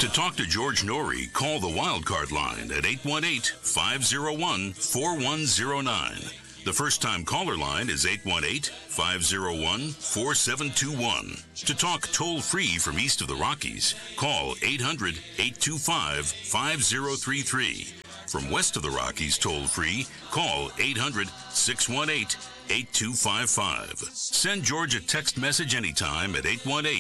To talk to George Norrie, call the Wildcard line at 818-501-4109. The first-time caller line is 818-501-4721. To talk toll-free from east of the Rockies, call 800-825-5033. From west of the Rockies toll-free, call 800-618-8255. Send George a text message anytime at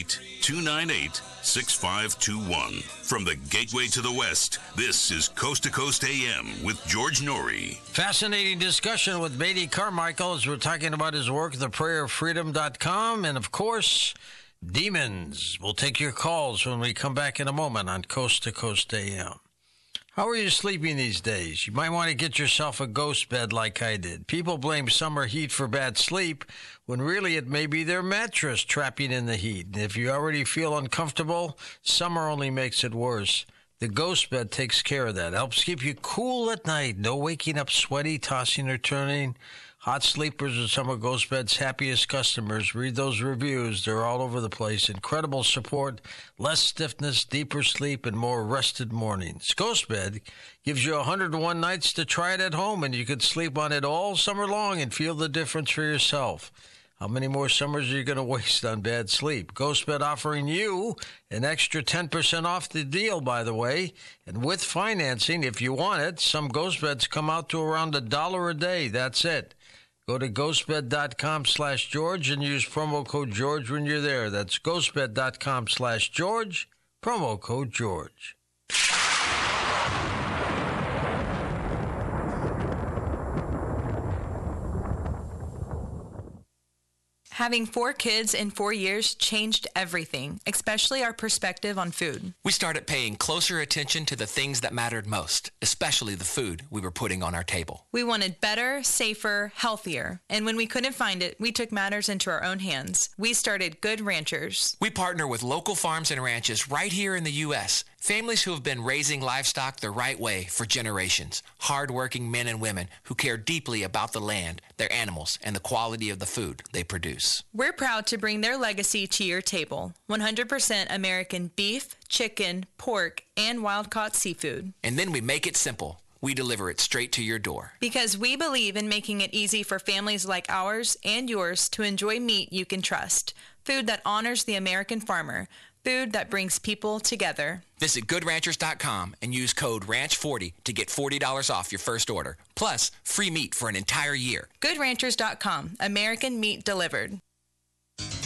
818-298-6521. From the gateway to the west, this is Coast to Coast AM with George Norrie. Fascinating discussion with Beatty Carmichael as we're talking about his work, theprayerofreedom.com, and of course, demons. We'll take your calls when we come back in a moment on Coast to Coast AM. How are you sleeping these days? You might want to get yourself a ghost bed like I did. People blame summer heat for bad sleep, when really it may be their mattress trapping in the heat. And if you already feel uncomfortable, summer only makes it worse. The ghost bed takes care of that. Helps keep you cool at night. No waking up sweaty, tossing or turning. Hot Sleepers are some of Ghost Bed's happiest customers. Read those reviews. They're all over the place. Incredible support, less stiffness, deeper sleep, and more rested mornings. Ghost Bed gives you 101 nights to try it at home, and you can sleep on it all summer long and feel the difference for yourself. How many more summers are you going to waste on bad sleep? Ghost Bed offering you an extra 10% off the deal, by the way. And with financing, if you want it, some Ghost Beds come out to around $1 a day. That's it. Go to ghostbed.com/George and use promo code George when you're there. That's ghostbed.com/George, promo code George. Having 4 kids in 4 years changed everything, especially our perspective on food. We started paying closer attention to the things that mattered most, especially the food we were putting on our table. We wanted better, safer, healthier. And when we couldn't find it, we took matters into our own hands. We started Good Ranchers. We partner with local farms and ranches right here in the U.S., families who have been raising livestock the right way for generations. Hard-working men and women who care deeply about the land, their animals, and the quality of the food they produce. We're proud to bring their legacy to your table. 100% American beef, chicken, pork, and wild-caught seafood. And then we make it simple. We deliver it straight to your door. Because we believe in making it easy for families like ours and yours to enjoy meat you can trust. Food that honors the American farmer. Food that brings people together. Visit GoodRanchers.com and use code RANCH40 to get $40 off your first order. Plus, free meat for an entire year. GoodRanchers.com. American meat delivered.